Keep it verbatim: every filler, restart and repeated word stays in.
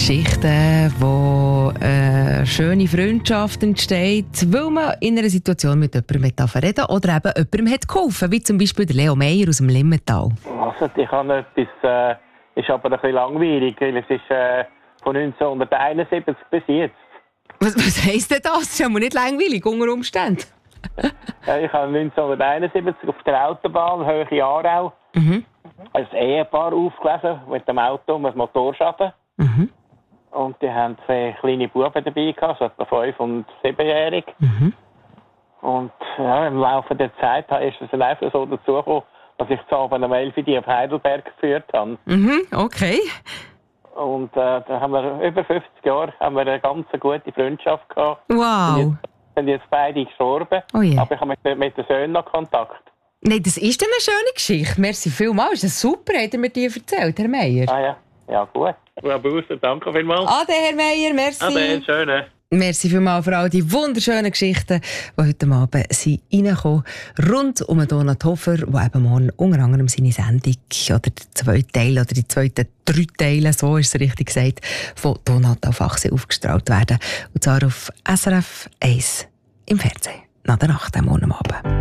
Geschichten, wo eine schöne Freundschaft entsteht, weil man in einer Situation mit jemandem reden darf oder eben jemandem hat geholfen, wie zum Beispiel der Leo Meyer aus dem Limmental. Also, ich habe etwas, äh, ist aber ein bisschen langweilig, weil es ist äh, von neunzehnhunderteinundsiebzig bis jetzt. Was, was heisst denn das? Das ist ja nicht langweilig unter Umständen. Ja, ich habe neunzehnhunderteinundsiebzig auf der Autobahn, Höhe Aarau, Mhm. ein Ehepaar aufgelesen mit dem Auto, mit Motorschaden. Mhm. Und die haben zwei kleine Buben dabei gehabt, so etwa fünf- und siebenjährig. Mhm. Und ja, im Laufe der Zeit ist es dann einfach so dazu gekommen, dass ich zu Abend um elf die auf Heidelberg geführt habe. Mhm, okay. Und äh, da haben wir über fünfzig Jahre haben wir eine ganz gute Freundschaft gehabt. Wow. Sind jetzt, sind jetzt beide gestorben, Oh je. aber ich habe mit, mit den Söhnen noch Kontakt. Nein, das ist eine schöne Geschichte. Merci vielmals. Das ist super, hat er mir die erzählt, Herr Meier. Ah ja, ja gut. Ja, Bauser, danke vielmals. Ade, Herr Meier, merci. Ade, schöne. Merci vielmals für all die wunderschönen Geschichten, die heute Abend sind reingekommen rund um Donat Hofer, der eben morgen unter anderem seine Sendung oder der zweite Teil oder die zweiten drei Teile, so ist es richtig gesagt, von Donat auf Achse aufgestrahlt werden. Und zwar auf S R F eins im Fernsehen. Nach der Nacht am Morgen Abend.